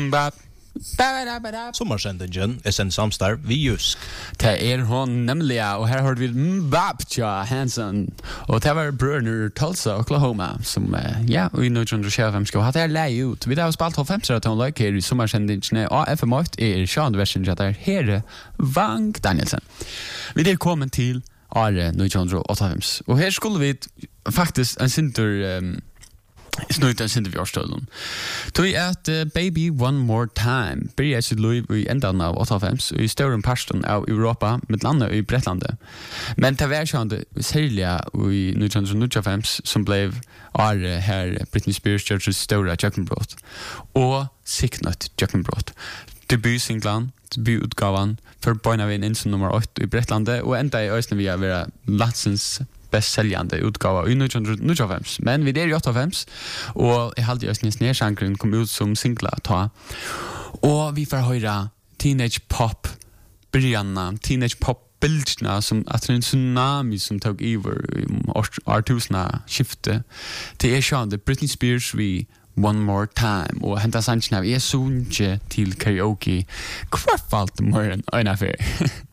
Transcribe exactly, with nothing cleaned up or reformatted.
Mbap. Sommarsendingen är sen samstarv vi just. Det är hon nämligen och här hörde vi Mbap tja Hansen och det var Brunner Tulsa Oklahoma som ja vi nu under chefem ska ha det lei ut. Vi har spalt fem så att hon like i sommarsendingen och F M åtta är Sean version där här Vank Danielsen. Vi det kommer till Are nu under åtta och här skulle vi faktiskt en center um, Snöjt en sinter vi årstölden. Tog at uh, Baby One More Time börjar sitt liv i ändan av åttiofem och i större parten av Europa med landet i Brettlande. Men det var kände särskilt i nittonhundranittiofem som blev är här Britney Spears Churches stora Jökenbrott och signat Jökenbrott. Debutsinglan, debututgavan för Boinavin Insen nummer åtta i Brettlande och ända i Östern via vara landsens bästsäljande utgåva i nittonhundranittiofem. Men vi är i åttiofem och jag hade just en snedsjankring kom ut som singla ta. Och vi får höra teenage pop börjarna, teenage pop bilderna som att en tsunami som tog över i årtusna skifte. Det är sjön Britney Spears vi One More Time och hämta sanchen av är så inte till karaoke kvarfalt morgon en affär.